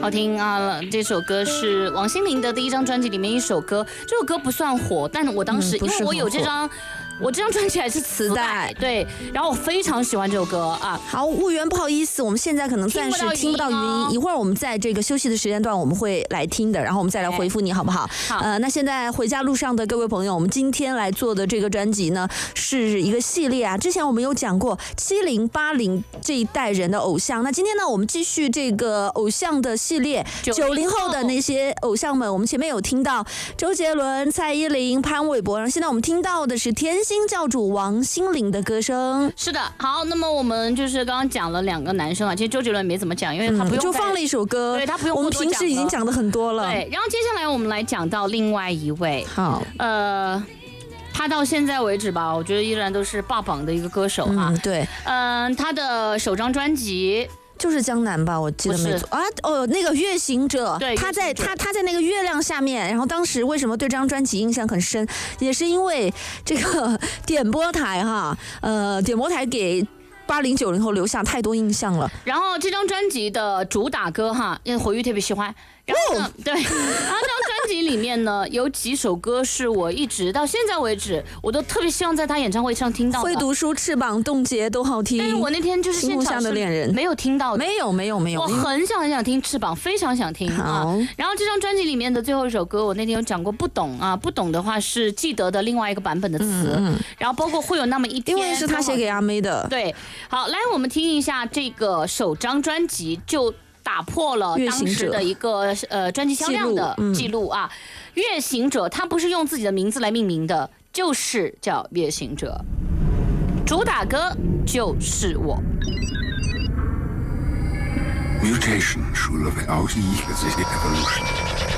好听啊！这首歌是王心凌的第一张专辑里面一首歌，这首歌不算火，但我当时因为我有这张。我这张专辑还是磁带，对，然后我非常喜欢这首歌啊。 好，务员不好意思，我们现在可能暂时听不到语音，一会儿我们在这个休息的时间段我们会来听的，然后我们再来回复你好不好？ 好。 那现在回家路上的各位朋友，我们今天来做的这个专辑呢是一个系列啊。之前我们有讲过70、80这一代人的偶像，那今天呢我们继续这个偶像的系列，90后的那些偶像们，我们前面有听到周杰伦、蔡依林、潘玮柏，然后现在我们听到的是天星教主王心凌的歌声。 是的，好，那么我们就是刚刚讲了2个男生啊，其实周杰伦没怎么讲，因为他不用就放了一首歌， 对他不用我们平时已经讲的很多了。 对，然后接下来我们来讲到另外一位， 好， 他到现在为止吧，我觉得依然都是霸榜的一个歌手啊。 对， 他的首张专辑。 就是江南吧，我记得没错啊。那个月行者， 对， 他在那个月亮下面，然后当时为什么对这张专辑印象很深，也是因为这个点播台给80、90后留下太多印象了。 然后这张专辑的主打歌哈，因为火玉特别喜欢。然后呢，对，然后这张专辑里面呢，有几首歌是我一直到现在为止，我都特别希望在他演唱会上听到的。 会读书、翅膀、冻结都好听。 但是我那天就是现场是没有听到的。 没有。 我很想听翅膀，非常想听啊。然后这张专辑里面的最后一首歌，我那天有讲过，不懂的话是记得的另外一个版本的词。然后包括会有那么一天， 因为是他写给阿妹的。 对，好，来我们听一下这个首张专辑就。打破了当时的一个专辑销量的记录啊！月行者，他不是用自己的名字来命名的，就是叫月行者。主打歌就是我。 Mutation should have out evolution.